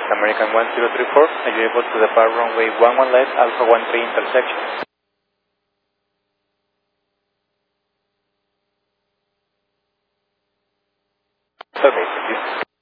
West American 1034. Are you able to depart runway 11 left, Alpha 13 intersection? Okay, thank you.